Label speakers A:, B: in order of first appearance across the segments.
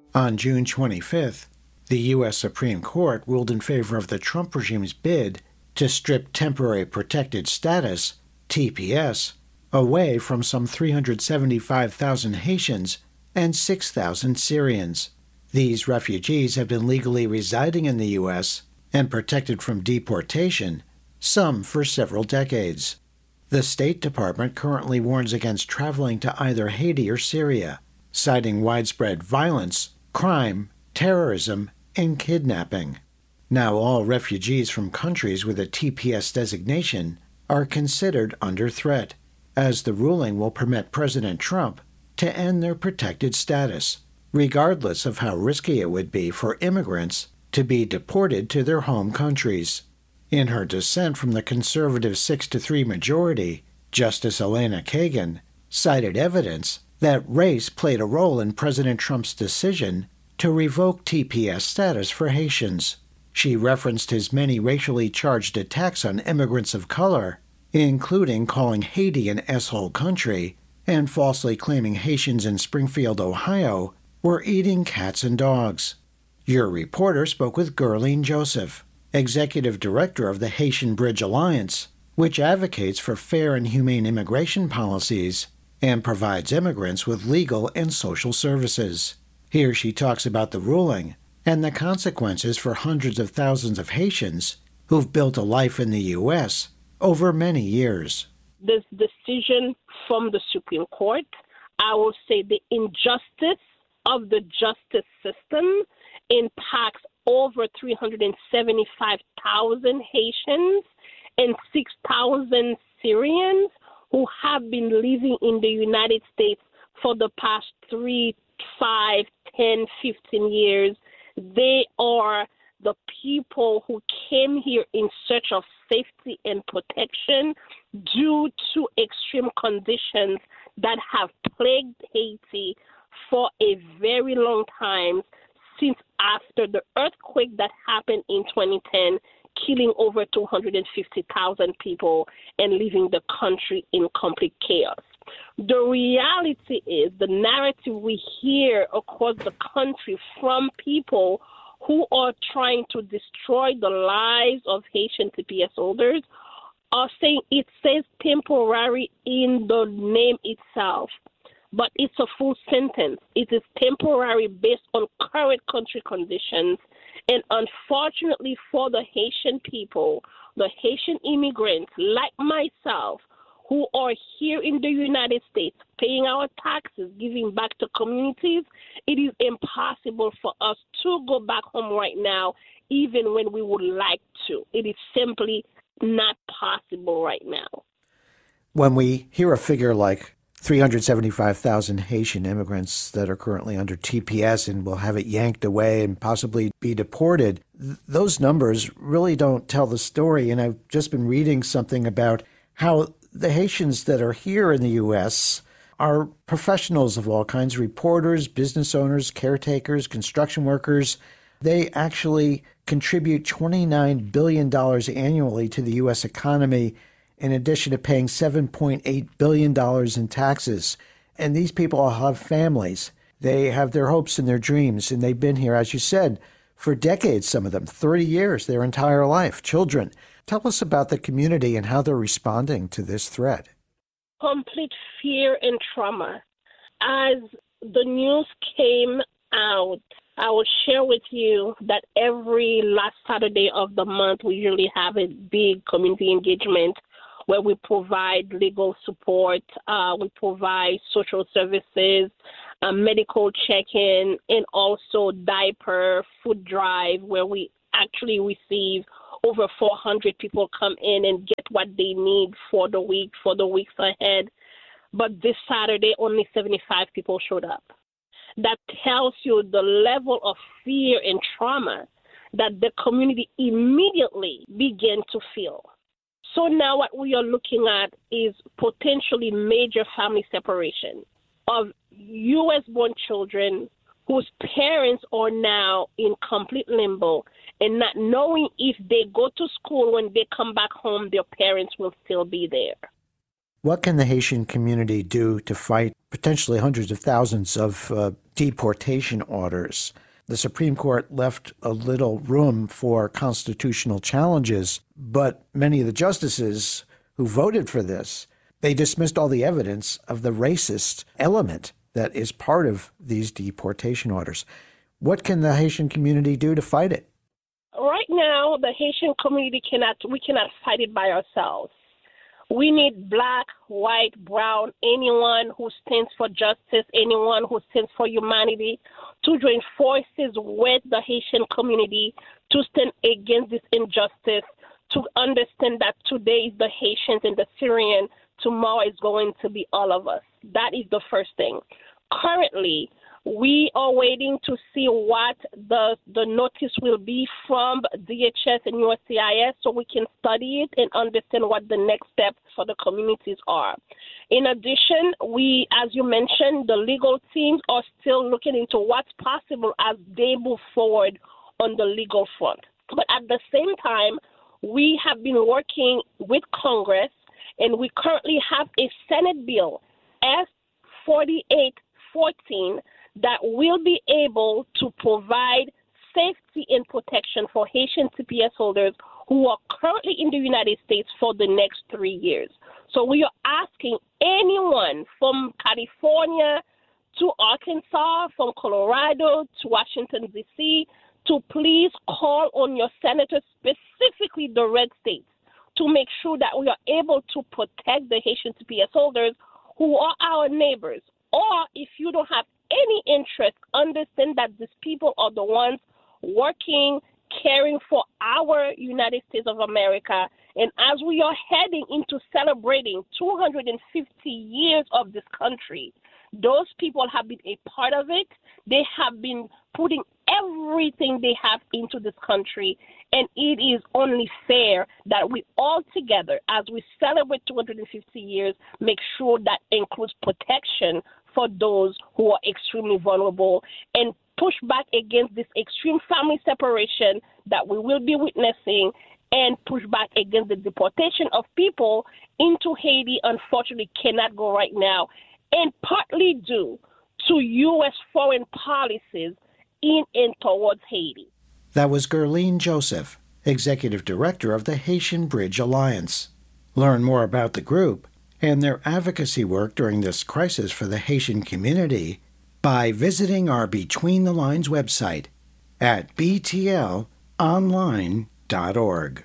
A: On June 25th, the U.S. Supreme Court ruled in favor of the Trump regime's bid to strip temporary protected status, TPS, away from some 375,000 Haitians and 6,000 Syrians. These refugees have been legally residing in the U.S. and protected from deportation, some for several decades. The State Department currently warns against traveling to either Haiti or Syria, citing widespread violence, crime, terrorism, and kidnapping. Now all refugees from countries with a TPS designation are considered under threat, as the ruling will permit President Trump to end their protected status, regardless of how risky it would be for immigrants to be deported to their home countries. In her dissent from the conservative 6-3 majority, Justice Elena Kagan cited evidence that race played a role in President Trump's decision to revoke TPS status for Haitians. She referenced his many racially charged attacks on immigrants of color, including calling Haiti an S-hole country and falsely claiming Haitians in Springfield, Ohio, were eating cats and dogs. Your reporter spoke with Guerline Joseph, Executive Director of the Haitian Bridge Alliance, which advocates for fair and humane immigration policies and provides immigrants with legal and social services. Here she talks about the ruling and the consequences for hundreds of thousands of Haitians who've built a life in the U.S. over many years.
B: This decision from the Supreme Court, I will say the injustice of the justice system impacts over 375,000 Haitians and 6,000 Syrians who have been living in the United States for the past 3, 5, 10, 15 years. They are the people who came here in search of safety and protection due to extreme conditions that have plagued Haiti for a very long time, since after the earthquake that happened in 2010, killing over 250,000 people and leaving the country in complete chaos. The reality is the narrative we hear across the country from people who are trying to destroy the lives of Haitian TPS holders are saying it says temporary in the name itself, but it's a full sentence. It is temporary based on current country conditions. And unfortunately for the Haitian people, the Haitian immigrants like myself, who are here in the United States paying our taxes, giving back to communities, it is impossible for us to go back home right now, even when we would like to. It is simply not possible right now.
A: When we hear a figure like 375,000 Haitian immigrants that are currently under TPS and will have it yanked away and possibly be deported, those numbers really don't tell the story. And I've just been reading something about how the Haitians that are here in the U.S. are professionals of all kinds, reporters, business owners, caretakers, construction workers. They actually contribute $29 billion annually to the U.S. economy, in addition to paying $7.8 billion in taxes. And these people all have families. They have their hopes and their dreams, and they've been here, as you said, for decades, some of them, 30 years, their entire life, children. Tell us about the community and how they're responding to this threat.
B: Complete fear and trauma. As the news came out, I will share with you that every last Saturday of the month, we usually have a big community engagement where we provide legal support, we provide social services, medical check-in, and also diaper, food drive, where we actually receive over 400 people come in and get what they need for the week, for the weeks ahead. But this Saturday, only 75 people showed up. That tells you the level of fear and trauma that the community immediately began to feel. So now what we are looking at is potentially major family separation of U.S.-born children whose parents are now in complete limbo and not knowing if they go to school when they come back home, their parents will still be there.
A: What can the Haitian community do to fight potentially hundreds of thousands of deportation orders? The Supreme Court left a little room for constitutional challenges, but many of the justices who voted for this, they dismissed all the evidence of the racist element that is part of these deportation orders. What can the Haitian community do to fight it?
B: Right now, the Haitian community cannot fight it by ourselves. We need black, white, brown, anyone who stands for justice, anyone who stands for humanity, to join forces with the Haitian community to stand against this injustice, to understand that today is the Haitians and the Syrian, tomorrow is going to be all of us. That is the first thing. Currently, we are waiting to see what the notice will be from DHS and USCIS so we can study it and understand what the next steps for the communities are. In addition, we, as you mentioned, the legal teams are still looking into what's possible as they move forward on the legal front. But at the same time, we have been working with Congress, and we currently have a Senate bill, S-4814, that will be able to provide safety and protection for Haitian TPS holders who are currently in the United States for the next 3 years. So we are asking anyone from California to Arkansas, from Colorado to Washington, D.C., to please call on your senators, specifically the red states, to make sure that we are able to protect the Haitian TPS holders who are our neighbors. Or if you don't have any interest, understand that these people are the ones working, caring for our United States of America. And as we are heading into celebrating 250 years of this country, those people have been a part of it. They have been putting everything they have into this country. And it is only fair that we all together, as we celebrate 250 years, make sure that includes protection for those who are extremely vulnerable and push back against this extreme family separation that we will be witnessing and push back against the deportation of people into Haiti, unfortunately, cannot go right now, and partly due to U.S. foreign policies in and towards Haiti.
A: That was Guerline Joseph, Executive Director of the Haitian Bridge Alliance. Learn more about the group and their advocacy work during this crisis for the Haitian community by visiting our Between the Lines website at btlonline.org.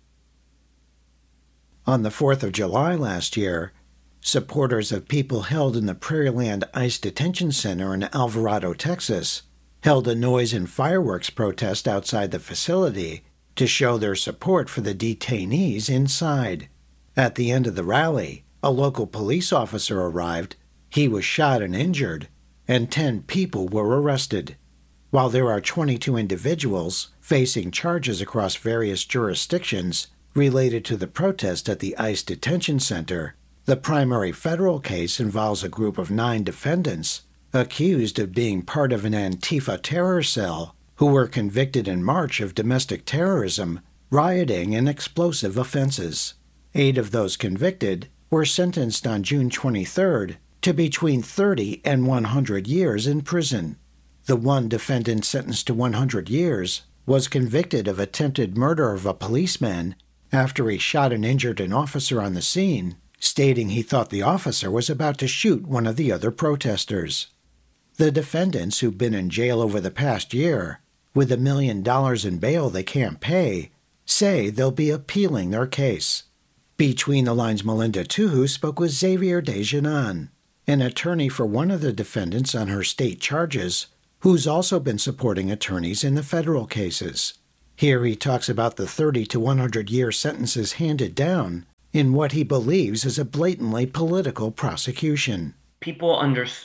A: On the 4th of July last year, supporters of people held in the Prairieland ICE Detention Center in Alvarado, Texas, held a noise and fireworks protest outside the facility to show their support for the detainees inside. At the end of the rally, a local police officer arrived, he was shot and injured, and 10 people were arrested. While there are 22 individuals facing charges across various jurisdictions related to the protest at the ICE detention center, the primary federal case involves a group of 9 defendants accused of being part of an Antifa terror cell who were convicted in March of domestic terrorism, rioting, and explosive offenses. 8 of those convicted were sentenced on June 23rd to between 30 and 100 years in prison. The one defendant sentenced to 100 years was convicted of attempted murder of a policeman after he shot and injured an officer on the scene, stating he thought the officer was about to shoot one of the other protesters. The defendants, who've been in jail over the past year, with $1 million in bail they can't pay, say they'll be appealing their case. Between the Lines' Melinda Tuhu spoke with Xavier Dejanon, an attorney for one of the defendants on her state charges, who's also been supporting attorneys in the federal cases. Here he talks about the 30 to 100-year sentences handed down in what he believes is a blatantly political prosecution.
C: People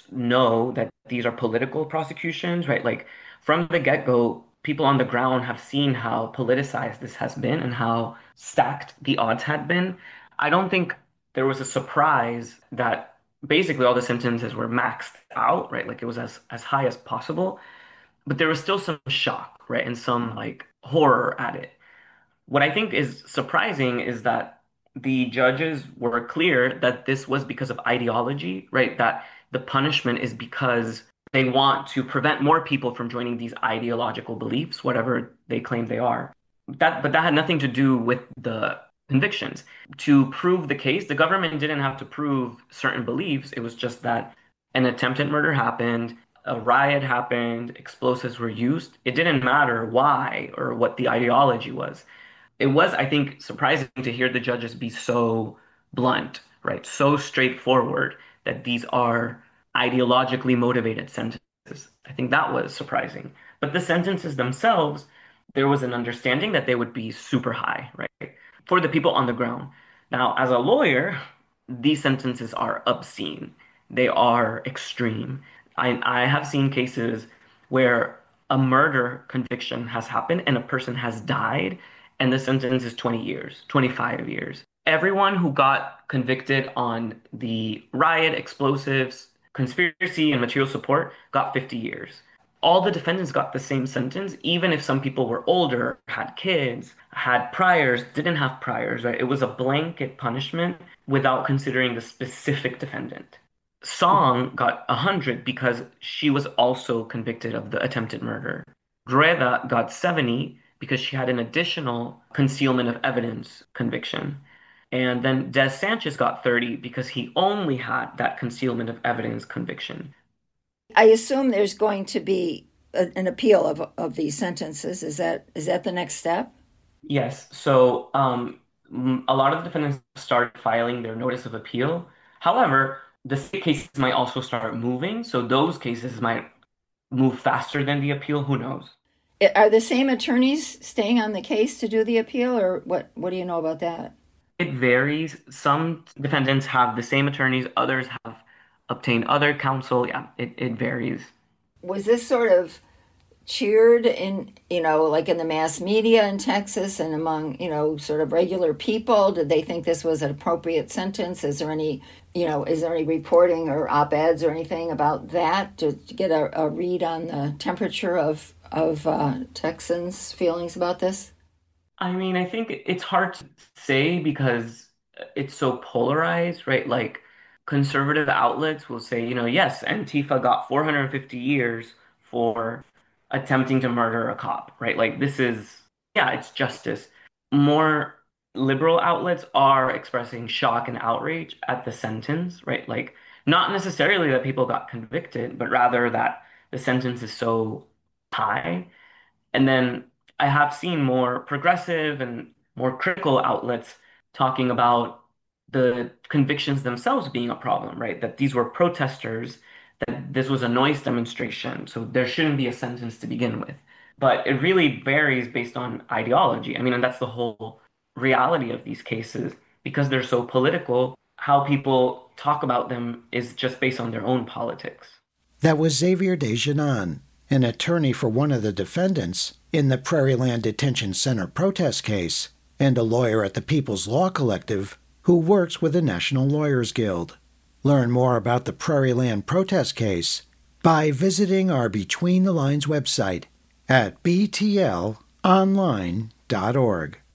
C: know that these are political prosecutions, right? Like from the get-go, people on the ground have seen how politicized this has been and how stacked the odds had been. I don't think there was a surprise that basically all the sentences were maxed out, right? Like it was as high as possible, but there was still some shock, right? And some like horror at it. What I think is surprising is that the judges were clear that this was because of ideology, right? That the punishment is because they want to prevent more people from joining these ideological beliefs, whatever they claim they are. But that had nothing to do with the convictions. To prove the case, the government didn't have to prove certain beliefs. It was just that an attempted murder happened, a riot happened, explosives were used. It didn't matter why or what the ideology was. It was, I think, surprising to hear the judges be so blunt, right? So straightforward that these are ideologically motivated sentences. I think that was surprising. But the sentences themselves, there was an understanding that they would be super high, right? For the people on the ground. Now, as a lawyer, these sentences are obscene. They are extreme. I have seen cases where a murder conviction has happened and a person has died and the sentence is 20 years, 25 years. Everyone who got convicted on the riot, explosives, conspiracy, and material support got 50 years. All the defendants got the same sentence, even if some people were older, had kids, had priors, didn't have priors, right? It was a blanket punishment without considering the specific defendant. Song got 100 because she was also convicted of the attempted murder. Greta got 70 because she had an additional concealment of evidence conviction. And then Des Sanchez got 30 because he only had that concealment of evidence conviction.
D: I assume there's going to be an appeal of these sentences. Is that the next step?
C: Yes. So a lot of the defendants started filing their notice of appeal. However, the state cases might also start moving. So those cases might move faster than the appeal. Who knows?
D: Are the same attorneys staying on the case to do the appeal, or what do you know about that?
C: It varies. Some defendants have the same attorneys, others have obtained other counsel. Yeah, it varies.
D: Was this sort of cheered in, like in the mass media in Texas and among, sort of regular people? Did they think this was an appropriate sentence? Is there any reporting or op-eds or anything about that to get a read on the temperature of Texans' feelings about this?
C: I mean, I think it's hard to say because it's so polarized, right? Like conservative outlets will say, yes, Antifa got 450 years for attempting to murder a cop, right? Like this is, yeah, it's justice. More liberal outlets are expressing shock and outrage at the sentence, right? Like not necessarily that people got convicted, but rather that the sentence is so high. And then I have seen more progressive and more critical outlets talking about the convictions themselves being a problem, right? That these were protesters, that this was a noise demonstration, so there shouldn't be a sentence to begin with. But it really varies based on ideology. I mean, and that's the whole reality of these cases. Because they're so political, how people talk about them is just based on their own politics.
A: That was Xavier Dejanon, an attorney for one of the defendants in the Prairieland Detention Center protest case, and a lawyer at the People's Law Collective who works with the National Lawyers Guild. Learn more about the Prairieland protest case by visiting our Between the Lines website at btlonline.org.